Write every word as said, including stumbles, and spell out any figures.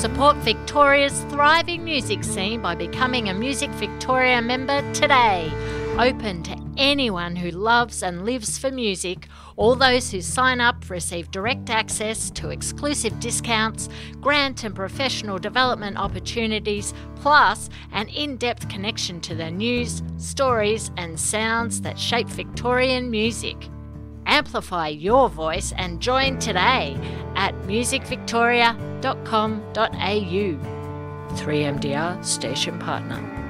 Support Victoria's thriving music scene by becoming a Music Victoria member today. Open to anyone who loves and lives for music. All those who sign up receive direct access to exclusive discounts, grant and professional development opportunities, plus an in-depth connection to the news, stories and sounds that shape Victorian music. Amplify your voice and join today at music victoria dot com dot a u. three M D R Station Partner.